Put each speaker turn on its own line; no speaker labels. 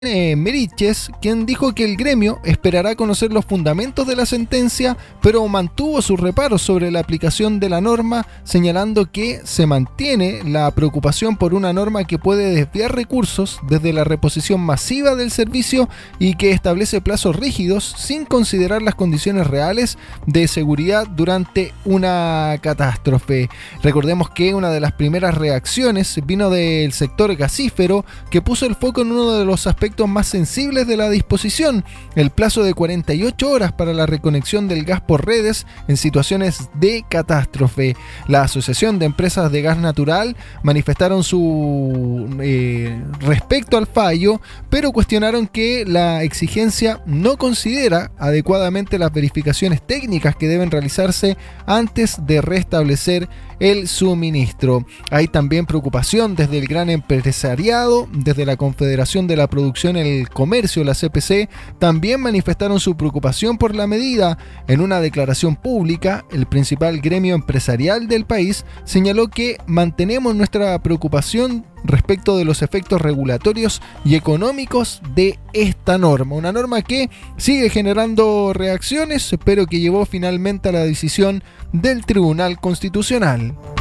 Meriches, quien dijo que el gremio esperará conocer los fundamentos de la sentencia, pero mantuvo sus reparos sobre la aplicación de la norma, señalando que se mantiene la preocupación por una norma que puede desviar recursos desde la reposición masiva del servicio y que establece plazos rígidos sin considerar las condiciones reales de seguridad durante una catástrofe. Recordemos que una de las primeras reacciones vino del sector gasífero, que puso el foco en uno de los aspectos más sensibles de la disposición, el plazo de 48 horas para la reconexión del gas por redes en situaciones de catástrofe. La Asociación de Empresas de Gas Natural manifestaron su respecto al fallo, pero cuestionaron que la exigencia no considera adecuadamente las verificaciones técnicas que deben realizarse antes de restablecer el suministro. Hay también preocupación desde el gran empresariado, desde la Confederación de la Producción y el Comercio, la CPC, también manifestaron su preocupación por la medida. En una declaración pública, el principal gremio empresarial del país señaló que mantenemos nuestra preocupación respecto de los efectos regulatorios y económicos de esta norma. Una norma que sigue generando reacciones, pero que llevó finalmente a la decisión del Tribunal Constitucional.